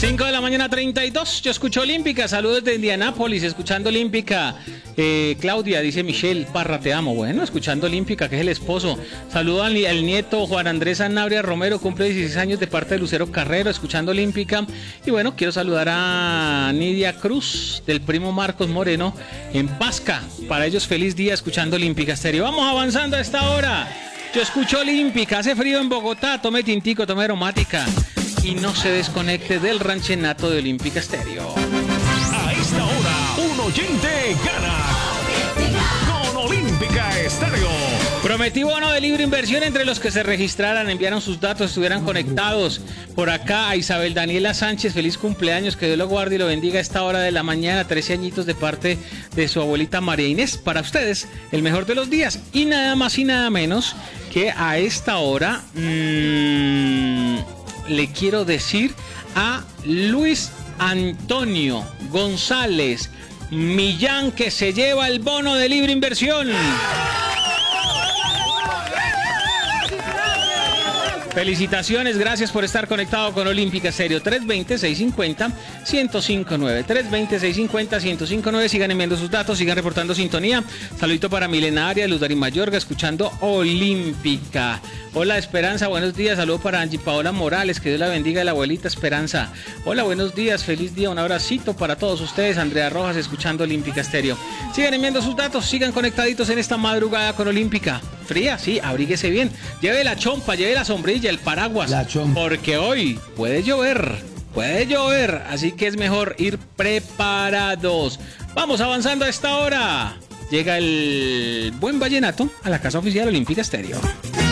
5 de la mañana 32, yo escucho Olímpica, saludos de Indianápolis, escuchando Olímpica. Claudia, dice Michelle Parra, te amo. Bueno, escuchando Olímpica, que es el esposo. Saludo al nieto Juan Andrés Sanabria Romero, cumple 16 años de parte de Lucero Carrero, escuchando Olímpica. Y bueno, quiero saludar a Nidia Cruz, del primo Marcos Moreno, en Pasca. Para ellos, feliz día, escuchando Olímpica Estéreo. Vamos avanzando a esta hora. Yo escucho Olímpica, hace frío en Bogotá, tome tintico, tome aromática. Y no se desconecte del ranchenato de Olímpica Estéreo. A esta hora, un oyente gana con Olímpica Estéreo. Prometí bono de libre inversión entre los que se registraran, enviaron sus datos, estuvieran conectados. Por acá a Isabel Daniela Sánchez, feliz cumpleaños, que Dios lo guarde y lo bendiga a esta hora de la mañana, 13 añitos de parte de su abuelita María Inés. Para ustedes, el mejor de los días. Y nada más y nada menos que a esta hora... le quiero decir a Luis Antonio González Millán, que se lleva el bono de libre inversión. Felicitaciones, gracias por estar conectado con Olímpica Estéreo. 320-650-1059. 320-650-1059. Sigan enviando sus datos, sigan reportando sintonía. Saludito para Milenaria, Luz Darín Mayorga, escuchando Olímpica. Hola Esperanza, buenos días. Saludo para Angie Paola Morales, que Dios la bendiga, la abuelita Esperanza. Hola, buenos días, feliz día, un abracito para todos ustedes. Andrea Rojas, escuchando Olímpica Estéreo. Sigan enviando sus datos, sigan conectaditos en esta madrugada con Olímpica. Fría, sí, abríguese bien. Lleve la chompa, lleve la sombrilla, el paraguas, porque hoy puede llover, así que es mejor ir preparados. Vamos avanzando a esta hora. Llega el buen vallenato a la casa oficial Olímpica Estéreo.